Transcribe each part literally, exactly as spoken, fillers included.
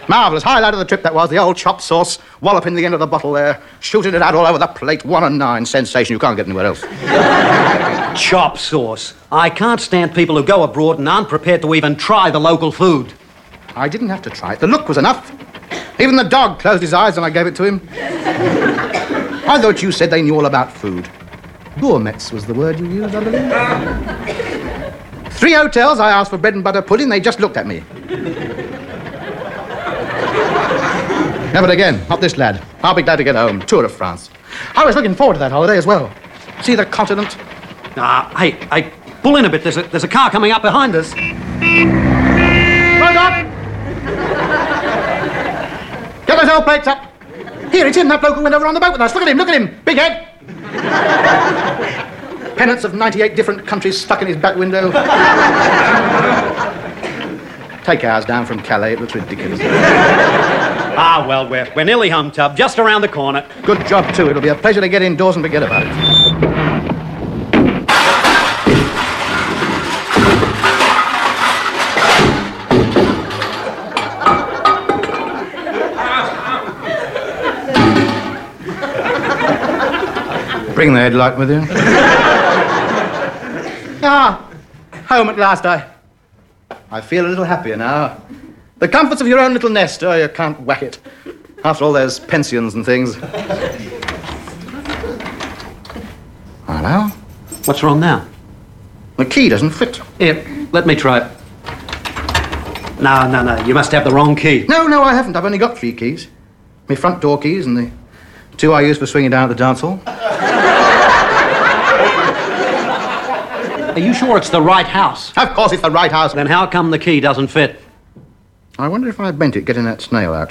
Marvellous. Highlight of the trip, that was. The old chop sauce, walloping the end of the bottle there, shooting it out all over the plate. One and nine. Sensation. You can't get anywhere else. Chop sauce. I can't stand people who go abroad and aren't prepared to even try the local food. I didn't have to try it. The look was enough. Even the dog closed his eyes when I gave it to him. I thought you said they knew all about food. Gourmets was the word you used, I believe. Three hotels, I asked for bread and butter pudding. They just looked at me. Never again. Not this lad. I'll be glad to get home. Tour of France. I was looking forward to that holiday as well. See the continent. Ah, uh, hey, hey, pull in a bit. There's a, there's a car coming up behind us. Right up! Get those old plates up. Here, it's him, that bloke who went over on the boat with us. Look at him, look at him. Big head. Pennants of ninety-eight different countries stuck in his back window. Take ours down from Calais. It looks ridiculous. Ah, well, we're, we're nearly home, Tub. Just around the corner. Good job, too. It'll be a pleasure to get indoors and forget about it. Bring the headlight with you. Ah, home at last. I, I feel a little happier now. The comforts of your own little nest. Oh, you can't whack it. After all those pensions and things. Hello? What's wrong now? The key doesn't fit. Here, let me try it. No, no, no. You must have the wrong key. No, no, I haven't. I've only got three keys. My front door keys and the two I use for swinging down at the dance hall. Are you sure it's the right house? Of course it's the right house. Then how come the key doesn't fit? I wonder if I bent it getting that snail out.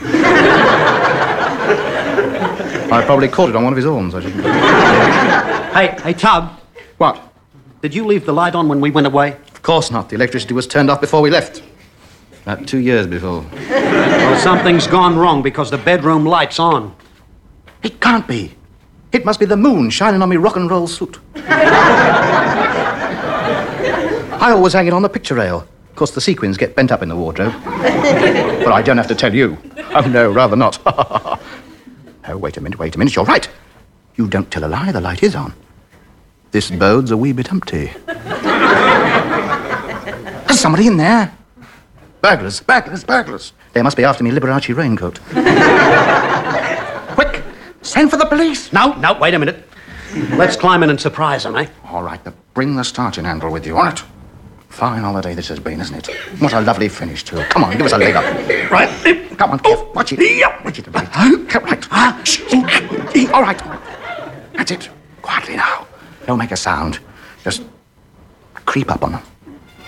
I probably caught it on one of his horns, I shouldn't. Hey, hey, Tub. What? Did you leave the light on when we went away? Of course not. The electricity was turned off before we left. About two years before. Well, something's gone wrong because the bedroom light's on. It can't be. It must be the moon shining on me rock and roll suit. I always hang it on the picture rail. Of course, the sequins get bent up in the wardrobe. But I don't have to tell you. Oh, no, rather not. Oh, wait a minute, wait a minute. You're right. You don't tell a lie. The light is on. This bode's a wee bit empty. There's somebody in there. Burglars, burglars, burglars. They must be after me Liberace raincoat. Quick, send for the police. No, no, wait a minute. Let's climb in and surprise them, eh? All right, but bring the starting handle with you, all right? Fine holiday this has been, isn't it? What a lovely finish, too. Come on, give us a leg up. Right. Come on, Kev. Watch it. Watch it a bit. Right. All right. That's it. Quietly now. Don't make a sound. Just creep up on them.